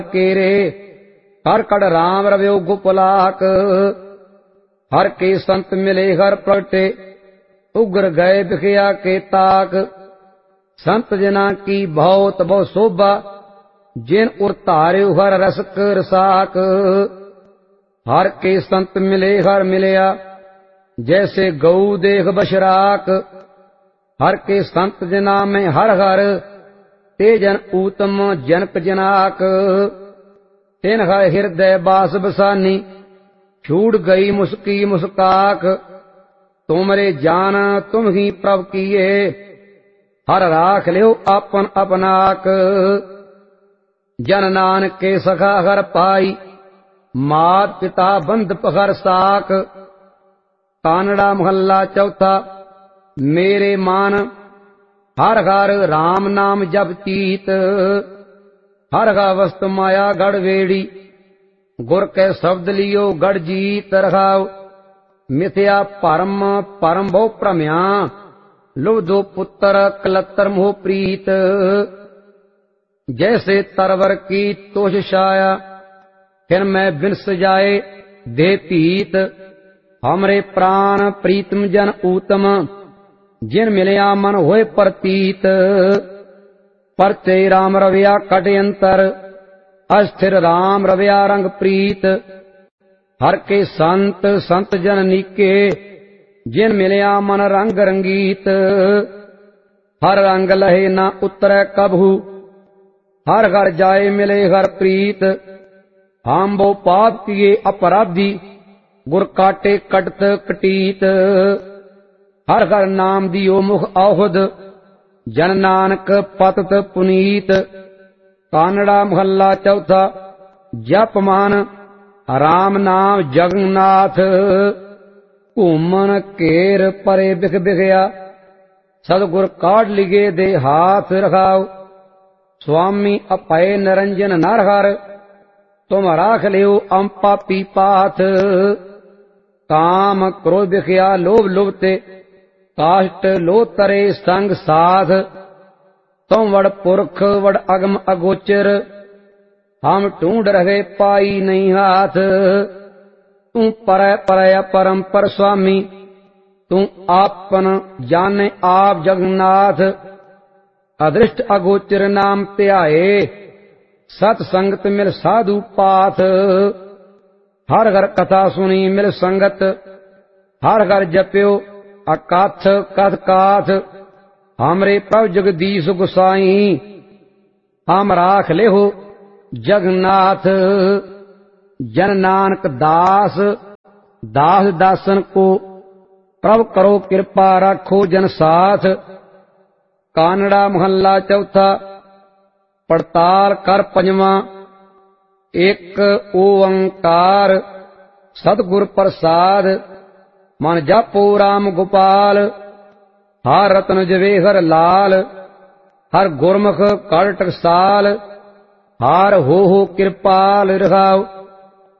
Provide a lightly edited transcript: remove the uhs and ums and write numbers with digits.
केरे हर कड़ राम रव्यो गुपलाक। हर के संत मिले हर प्रगटे उग्र गए बिखया के ताक। संत जना की बहुत बहु शोभा जिन उर धार्यो हर रस रसाक। हर के संत मिले हर मिलया जैसे गऊ देख बशराक। हर के संत जना में हर हर ते जन ऊतम जनक जनाक। तिन हर हृदय बास बसानी छूट गई मुस्की मुस्काक। तुमरे जान तुम ही प्रभ किए हर राख लियो आपन अपनाक। जन नानक के सखा हर पाई मात पिता बंध पहर साक। कानड़ा महल्ला चौथा। मेरे मान हर हर राम नाम जप चीत। हर हर वस्तु माया गढ़ वेड़ी गुर के शब्द लियो गढ़ जीत रखाओ। मिथ्या परम परम बहु भ्रम्या लुभ दो पुत्र कलतर मोह प्रीत। जैसे तरवर की तोष छाया फिर मैं बिनस जाए दे पीत। हमरे प्राण प्रीतम जन ऊतम जिन मिलया मन होए प्रतीत। परते राम रविया कट अंतर अस्थिर राम रविया रंग प्रीत। हर के संत संत जन नीके जिन मिलया मन रंग रंगीत। हर रंग लहे न उतरै कभू हर घर जाए मिले हर प्रीत। हम वो पाप किए अपराधी गुर काटे कटत कटीत। हर हर नाम दियो मुख औहद जन नानक पतत पुनीत। कानड़ा महल्ला चौथा। जप मान राम नाम जगन्नाथ। घूमन केर परे बिख बिखया सदगुर काढ़ लिगे दे हाथ रखाओ। स्वामी अपय निरंजन नर हर तुम राख लियो अम पापी पाथ। काम क्रोध बिखया लोभ लुभते काष्ट लो तरे संग साध। तुम वड़ पुरख वड़ अगम अगोचर हम ढूंढ रहे पाई नहीं हाथ। तू पर परय परम पर स्वामी तू आपन जाने आप जगन्नाथ। अदृष्ट अगोचर नाम त्याए सत संगत मिल साधु पाथ। हर घर कथा सुनी मिल संगत हर घर जप्यो अकाथ कथ काथ। हमरे प्रभु जगदीश गुसाई हम राख ले हो जगन्नाथ। जन नानक दास दास दासन को प्रभु करो कृपा रखो जन साथ। कानड़ा महल्ला चौथा। पड़ताल कर पंजवा। एक ओंकार सतगुर प्रसाद मन जापो राम गोपाल। हर रतन जवे हर लाल हर गुरमुख कर टकसाल। हार हो कृपाल रखाओ।